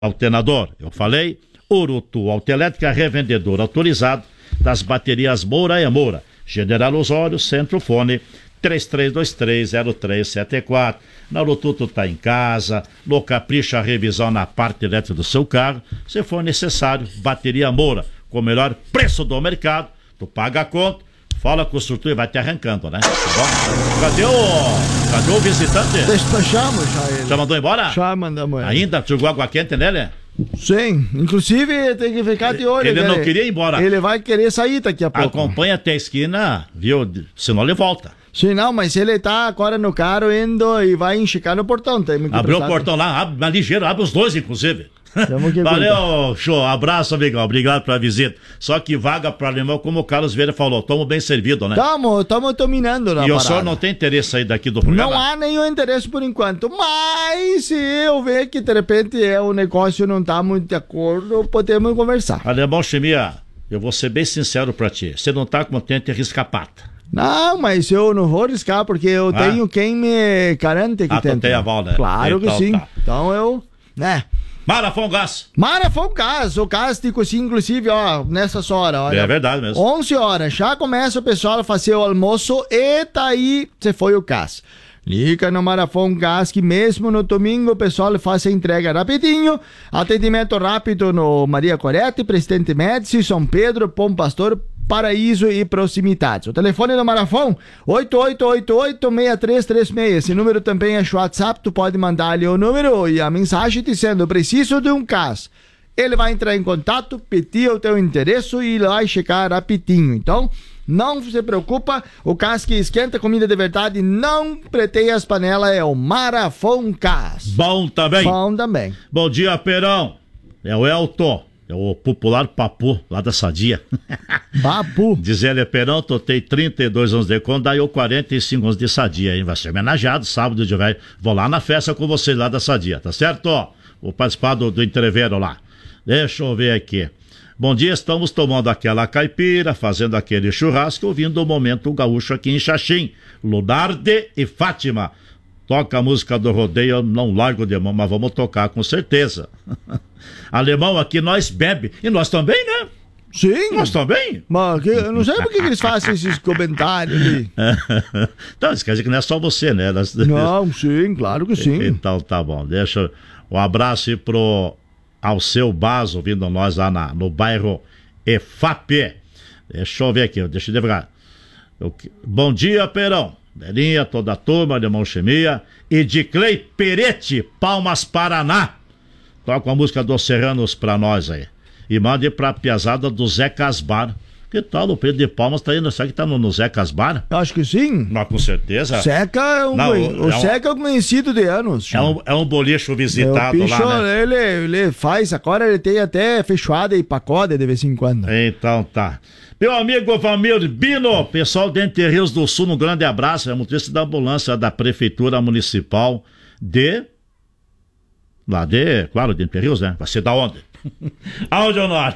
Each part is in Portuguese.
Alternador, eu falei, Urutu Autoelétrica, revendedor autorizado das baterias Moura e Moura. General Osório, Centrofone, 33230374. Na Urutu tu tá em casa, no Capricha a revisão na parte elétrica do seu carro. Se for necessário, bateria Moura, com o melhor preço do mercado, tu paga a conta, fala com o construtor e vai te arrancando, né? Tá bom? Cadê o visitante? Despachamos já ele. Já mandou embora? Já mandamos ele. Ainda? Jogou água quente nele? Sim, inclusive tem que ficar de olho. Ele não queria ir embora. Ele vai querer sair daqui a pouco. Acompanha até a esquina, viu? Senão ele volta. Sim, não, mas ele tá agora no carro indo e vai enxicar no portão. Abriu o portão lá, abre, mas ligeiro, abre os dois, inclusive. Valeu, show, abraço, amigão, obrigado pela visita. Só que vaga para alemão, como o Carlos Vieira falou, estamos bem servidos, né? Estamos dominando na parada. E o senhor não tem interesse aí daqui do programa? Não há nenhum interesse por enquanto, mas se eu ver que de repente o negócio não tá muito de acordo, podemos conversar. Alemão Chimia, eu vou ser bem sincero pra ti, você não tá contente, risca a pata. Não, mas eu não vou riscar porque eu tenho quem me garante que tem. Tu tem aval, né? Claro então, que sim. Tá. Então eu, né? Marafon Gás, o cástico, sim, inclusive, ó, nessa hora, olha. É verdade mesmo. 11 horas, já começa o pessoal a fazer o almoço e tá aí, você foi o Gás. Liga no Marafon Gás que mesmo no domingo o pessoal faz a entrega rapidinho. Atendimento rápido no Maria Corete, Presidente Médici, São Pedro, Bom Pastor, Paraíso e proximidades. O telefone do Marafon, 8888-6336. Esse número também é WhatsApp, tu pode mandar ali o número e a mensagem dizendo, preciso de um CAS. Ele vai entrar em contato, pedir o teu endereço e vai checar rapidinho. Então, não se preocupa, o CAS que esquenta comida de verdade, não preteia as panelas, é o Marafon CAS. Bom também. Bom também. Bom dia, Perão. É o Elton. É o popular Papu, lá da Sadia. Papu. Diz ele, Perão, tu tem 32 anos de conta, daí eu 45 anos de Sadia, hein? Vai ser homenageado sábado de velho. Vou lá na festa com vocês lá da Sadia, tá certo? Vou participar do entreveiro lá. Deixa eu ver aqui. Bom dia, estamos tomando aquela caipira, fazendo aquele churrasco, ouvindo o Momento Gaúcho aqui em Xaxim. Lunarde e Fátima. Toca a música do rodeio, eu não largo de mão, mas vamos tocar com certeza. Alemão, aqui nós bebe. E nós também, né? Sim. Nós também. Mas eu não sei por que eles fazem esses comentários ali. Então, isso quer dizer que não é só você, né? Não, sim, claro que sim. Então, tá bom. Deixa um abraço aí pro Alceu Bazo, ouvindo nós lá no bairro EFAP. Deixa eu ver aqui, deixa eu devagar. Bom dia, Perão. Belinha, toda a turma, Alemão Chimia. E de Clay Peretti, Palmas, Paraná. Toca a música dos Serranos pra nós aí. E mande pra piazada do Zé Casbar. Que tal o Pedro de Palmas tá indo? Será que tá no Zé Casbar? Acho que sim. Mas com certeza. Zeca é Zeca é um conhecido de anos. É um bolicho visitado o bicho, lá, né? Ele faz, agora ele tem até feijoada e pacote de vez em quando. Então tá. Meu amigo Valmir Bino, pessoal de Entre Rios do Sul, um grande abraço. É motorista da ambulância da Prefeitura Municipal de Entre Rios, né? Vai ser da onde? Aonde, Honório?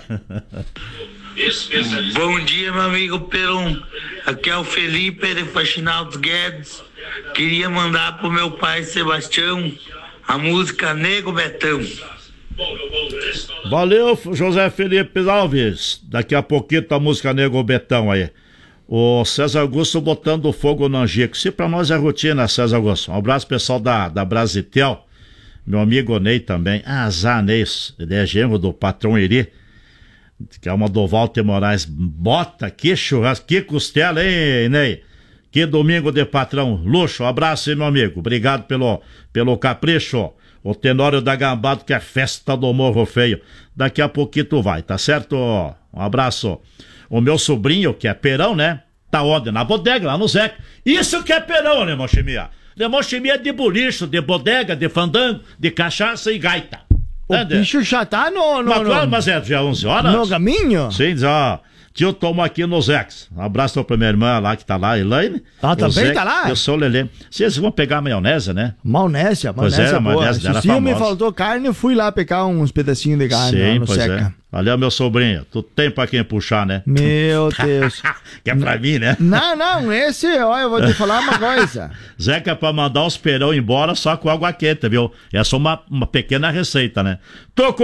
Bom dia, meu amigo Perão. Aqui é o Felipe de Faxinaldo Guedes. Queria mandar pro meu pai Sebastião a música Nego Betão. Valeu, José Felipe Alves. Daqui a pouquinho a música Nego Betão aí. O César Augusto botando fogo no Angico. Isso pra nós é rotina, César Augusto. Um abraço pessoal da Brasitel. Meu amigo Ney também. Zá Ney, ele é genro do patrão Iri. Que é uma do Walter Moraes. Bota, que churrasco, que costela, hein, Ney? Que domingo de patrão. Luxo, um abraço aí, meu amigo. Obrigado pelo capricho. O Tenório da Gambado, que é festa do Morro Feio. Daqui a pouquinho tu vai, tá certo? Um abraço. O meu sobrinho, que é Perão, né? Tá onde? Na bodega, lá no Zeca. Isso que é Perão, Alemão Chimia. Alemão Chimia é de bolicho, de bodega, de fandango, de cachaça e gaita. O bicho já tá Mas já é 11 horas? No caminho? Sim, ó. Tio, tomo aqui no Zex. Um abraço pra minha irmã lá que tá lá, Elaine. Também Zex, tá lá? Eu sou o Lelê. Vocês vão pegar maionese, né? Maionese Pois é, a boa. maionese dela é Esse dia me famosa. faltou carne, eu fui lá pegar uns pedacinhos de carne lá Sim, no pois Seca. é. Valeu, meu sobrinho. Tu tem pra quem puxar, né? Meu Deus. Que é pra mim, né? Não, esse, ó, eu vou te falar uma coisa. Zeca, é pra mandar os perão embora só com água quente, viu? Essa é uma pequena receita, né? Tô com